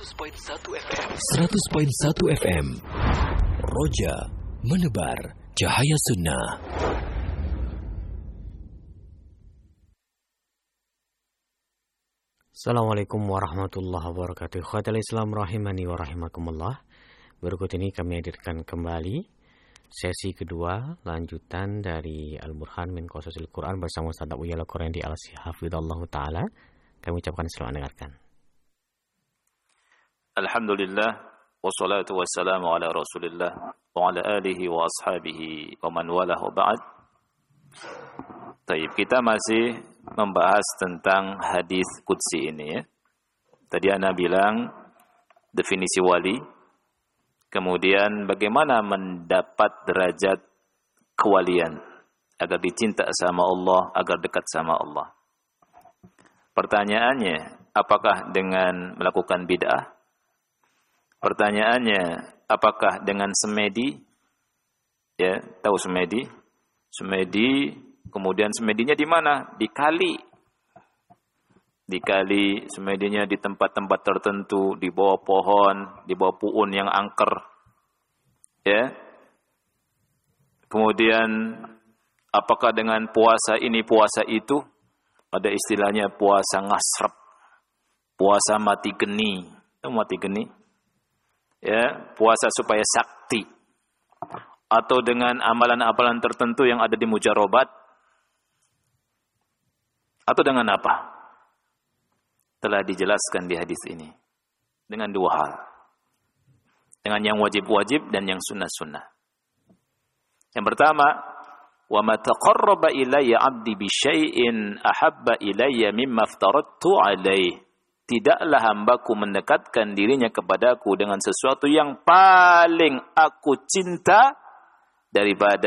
100.1 FM. 100.1 FM. Roja menebar cahaya sunnah. Assalamualaikum warahmatullahi wabarakatuh. Khawatir Islam rahimani wa rahimakumullah. Berikut ini kami hadirkan kembali sesi kedua lanjutan dari Al-Burhan min Qasasil Quran bersama Ustaz Abu Yala Qurendi Al-Hafidhallahu Ta'ala. Kami ucapkan selamat mendengarkan. Alhamdulillah wassalatu wassalamu ala Rasulillah wa ala alihi wa ashabihi wa man walah wa ba'd. Baik, kita masih membahas tentang hadis qudsi ini ya. Tadi Ana bilang definisi wali, kemudian bagaimana mendapat derajat kewalian agar dicinta sama Allah, agar dekat sama Allah. Pertanyaannya, apakah dengan melakukan bid'ah? Pertanyaannya, apakah dengan semedi? Ya, tahu semedi? Semedi, kemudian semedinya di mana? Di kali. Di kali, semedinya di tempat-tempat tertentu, di bawah pohon, di bawah puun yang angker. Ya. Kemudian, apakah dengan puasa ini, puasa itu? Ada istilahnya puasa ngasrep, puasa mati geni. Itu mati geni. Ya, puasa supaya sakti. Atau dengan amalan-amalan tertentu yang ada di mujarobat. Atau dengan apa? Telah dijelaskan di hadis ini. Dengan dua hal. Dengan yang wajib-wajib dan yang sunnah-sunnah. Yang pertama, wa ma taqarraba ilayya 'abdi bi syai'in ahabba ilayya mimma aftaradtu 'alaihi. Tidaklah hambaku mendekatkan dirinya kepadaku dengan sesuatu yang paling aku cinta daripada